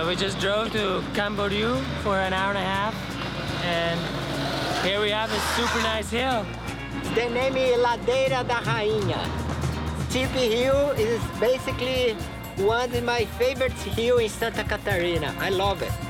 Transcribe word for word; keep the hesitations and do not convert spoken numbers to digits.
we just drove to Camboriú for an hour and a half, and here we have a super nice hill. The name is Ladeira da Rainha. Steep hill is basically one of my favorite hills in Santa Catarina. I love it.